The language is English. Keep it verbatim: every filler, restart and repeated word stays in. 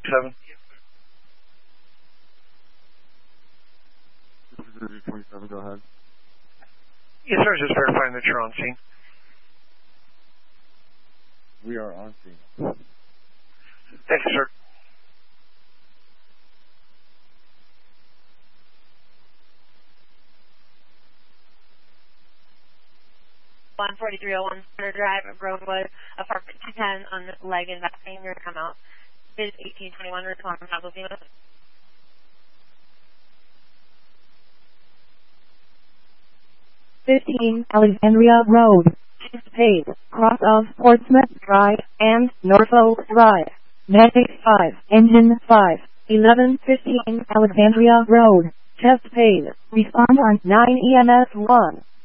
Seven. twenty-seven, go ahead. Yes, sir. Just verifying that you're on scene. We are on scene. Thank you, sir. one forty-three oh one Center Drive, Rosewood, apartment two ten on leg and back finger, come out. Is eighteen twenty-one, respond from Pablo Zima. fifteen Alexandria Road, Pace, cross of Portsmouth Drive and Norfolk Drive. Medic five, Engine five, eleven fifteen Alexandria Road, Chesapeake, respond on nine E M S one.